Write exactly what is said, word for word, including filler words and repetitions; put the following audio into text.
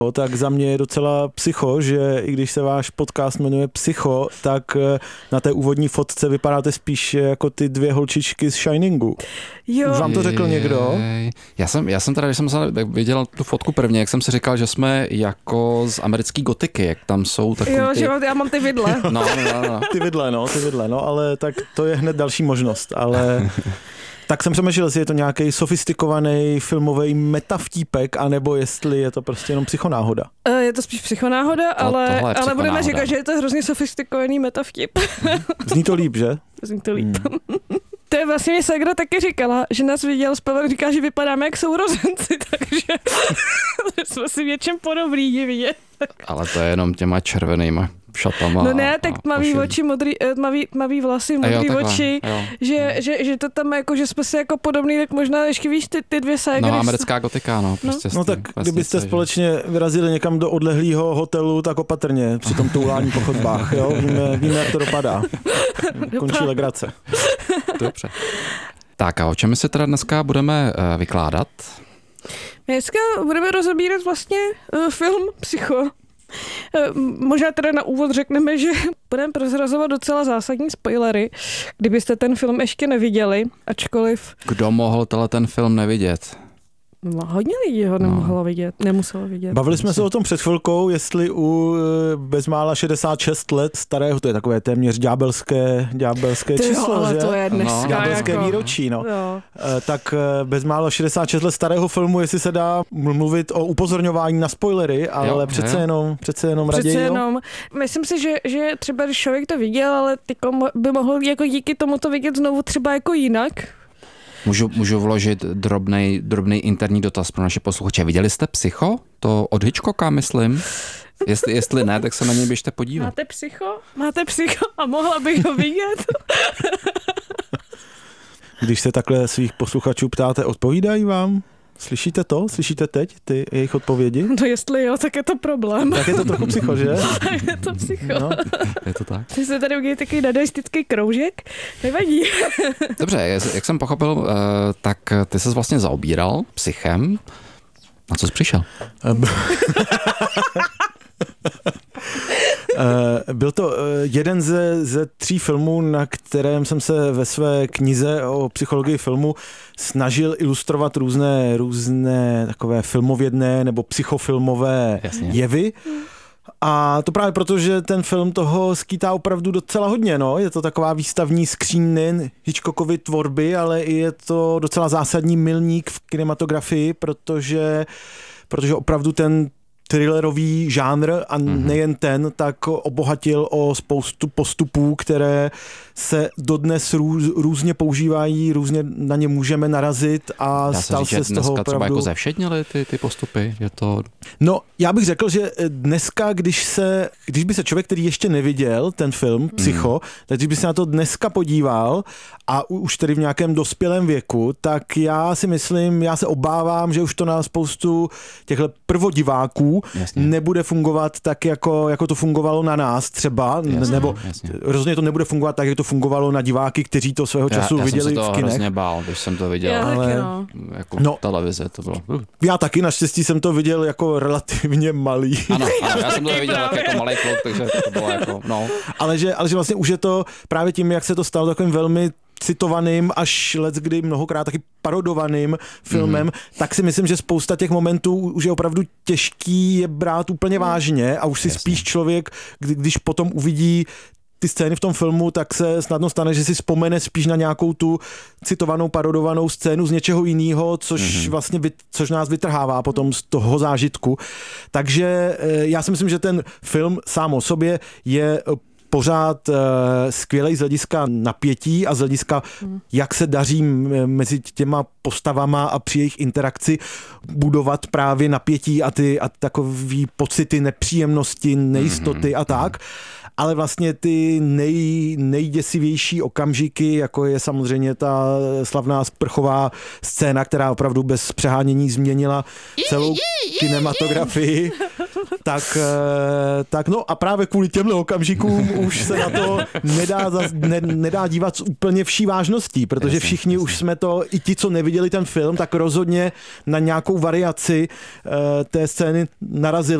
tak za mě je docela psycho, že i když se váš podcast jmenuje Psycho, tak na té úvodní fotce vypadáte spíš jako ty dvě holčičky z Shiningu. Jo. Už vám to řekl někdo? Já jsem, já jsem teda, když jsem viděl tu fotku prvně, jak jsem si říkal, že jsme jako z americké gotiky, jak tam jsou takový Jo, ty... že já mám ty vidle. No, no, no. Ty vidle, no, ty vidle, no, ale tak to je hned další možnost, ale... Tak jsem přemýšlel, jestli je to nějaký sofistikovaný filmový metavtípek, anebo jestli je to prostě jenom psychonáhoda. Je to spíš psychonáhoda, To- ale, tohle je ale budeme psychonáhoda. říkat, že je to hrozně sofistikovaný metavtip. Zní to líp, že? Zní to líp. Hmm. To je vlastně mě Sagra taky říkala, že nás viděl zpěvat, říká, že vypadáme jak sourozenci, takže jsme si v něčem podobný vidět. Ale to je jenom těma červenýma šatama. No ne, a- tak a tmavý košilí. oči, modrý, eh, tmavý, tmavý vlasy, A jo, modrý takhle, oči, jo. že, že, že to tam jako, že jsme si jako podobný, tak možná ještě víš ty, ty dvě Sagry. No, americká gotika, no. Prostě No s tím tak vesnice, kdybyste že- společně vyrazili někam do odlehlého hotelu, tak opatrně při tom toulání po chodbách, jo? Víme, víme, jak to dopadá. Končí legrace. Dobře. Tak a o čem my se teda dneska budeme uh, vykládat? My dneska budeme rozebírat vlastně uh, film Psycho. Uh, možná teda na úvod řekneme, že budeme prozrazovat docela zásadní spoilery, kdybyste ten film ještě neviděli, ačkoliv Kdo mohl tenhle ten film nevidět? no, hodně lidí ho nemohlo vidět, nemuselo vidět. Bavili jsme se o tom před chvilkou, jestli u e, bezmála šedesát šest let starého, to je takové téměř ďábelské, ďábelské Ty jo, číslo, ale že? to je dneska Ďábelské jako... výročí, no. Jo. E, tak e, bezmála šedesát šest let starého filmu, jestli se dá mluvit o upozorňování na spoilery, ale Jo, přece jo. jenom, přece jenom Přece raději, jo? jenom, myslím si, že, že třeba když člověk to viděl, ale tyko by mohl jako díky tomu to vidět znovu třeba jako jinak. Můžu, můžu vložit drobnej, drobnej interní dotaz pro naše posluchače. Viděli jste Psycho? To od Hitchcocka, myslím. Jestli, jestli ne, tak se na něj běžte podívat. Máte Psycho? Máte Psycho a mohla bych ho vidět? Když se takhle svých posluchačů ptáte, odpovídají vám? Slyšíte to? Slyšíte teď ty jejich odpovědi? No jestli jo, tak je to problém. Tak je to trochu psycho, že? je to Psycho. No. Je to tak? Ty se tady udělali takový dadaistický kroužek? Nevadí. Dobře, jak jsem pochopil, tak ty ses vlastně zaobíral psychem. Na co jsi přišel? Byl to jeden ze, ze tří filmů, na kterém jsem se ve své knize o psychologii filmu snažil ilustrovat různé, různé takové filmovědné nebo psychofilmové Jasně. jevy. A to právě proto, že ten film toho skýtá opravdu docela hodně. No. Je to taková výstavní skříň nejen Hitchcockovy tvorby, ale i je to docela zásadní milník v kinematografii, protože, protože opravdu ten thrillerový žánr a nejen ten, tak obohatil o spoustu postupů, které se dodnes růz, různě používají, různě na ně můžeme narazit a Dá stal se, se říct, z toho dneska opravdu... třeba jako zevšednily ty, ty postupy? Je to... No, já bych řekl, že dneska, když se, když by se člověk, který ještě neviděl ten film Psycho, hmm. tak když by se na to dneska podíval a už tedy v nějakém dospělém věku, tak já si myslím, já se obávám, že už to na spoustu těchto prvodiváků Jasně. nebude fungovat tak, jako, jako to fungovalo na nás třeba, Jasně, nebo jasně. rozhodně to nebude fungovat tak, jak to fungovalo na diváky, kteří to svého času já, já viděli jsem se v toho kinech. hrozně bál, když jsem to viděl. Já ale- taky, no. Jako No. televize to bylo. Uh. Já taky, naštěstí jsem to viděl jako relativně malý. Ano, ano, já jsem to taky viděl tak právě. jako malý kluk, takže to bylo jako, no. Ale že, ale že vlastně už je to právě tím, jak se to stalo takovým velmi citovaným, až leckdy mnohokrát taky parodovaným filmem, mm. tak si myslím, že spousta těch momentů už je opravdu těžký je brát úplně vážně a už si Jasně. spíš člověk, kdy, když potom uvidí ty scény v tom filmu, tak se snadno stane, že si vzpomene spíš na nějakou tu citovanou, parodovanou scénu z něčeho jiného, což mm-hmm. vlastně vy, což nás vytrhává potom z toho zážitku. Takže já si myslím, že ten film sám o sobě je pořád uh, skvělej z hlediska napětí a z hlediska, hmm. jak se daří mezi těma postavama a při jejich interakci budovat právě napětí a ty a takový pocity nepříjemnosti, nejistoty hmm. a tak. Ale vlastně ty nej, nejděsivější okamžiky, jako je samozřejmě ta slavná sprchová scéna, která opravdu bez přehánění změnila celou kinematografii, tak, tak no a právě kvůli těmhle okamžikům už se na to nedá, zas, ne, nedá dívat s úplně vší vážností, protože všichni už jsme to, i ti, co neviděli ten film, tak rozhodně na nějakou variaci té scény narazili.